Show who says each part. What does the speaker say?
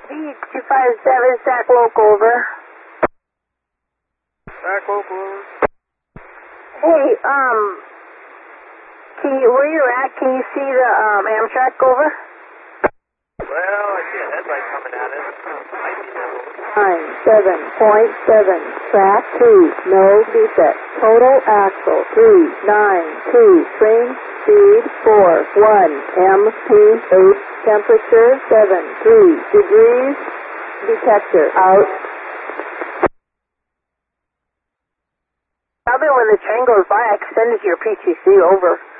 Speaker 1: D257, Sac Local, over.
Speaker 2: Sac Local, over.
Speaker 1: Hey, where you're at, can you see the Amtrak, over?
Speaker 2: Well, I see a headlight coming at us.
Speaker 3: 97.7, track 2, no defect, total axle 392, train speed 41, MP8, temperature 73 degrees, detector out.
Speaker 1: Probably when the train goes by, I can send it to your PTC, over.